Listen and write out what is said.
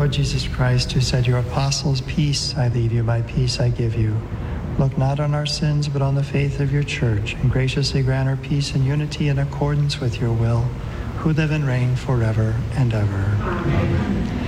Lord Jesus Christ, who said, your apostles, peace I leave you, my peace I give you. Look not on our sins, but on the faith of your church, and graciously grant her peace and unity in accordance with your will, who live and reign forever and ever. Amen.